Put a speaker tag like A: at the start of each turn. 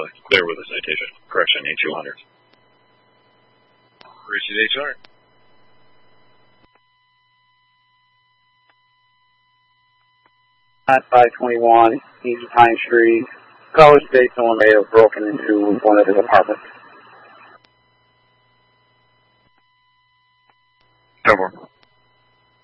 A: clear with a citation. Correction, A200.
B: Richard A200.
C: At 521 East Pine Street, College Station may have broken into one of his apartments.
A: 10-4.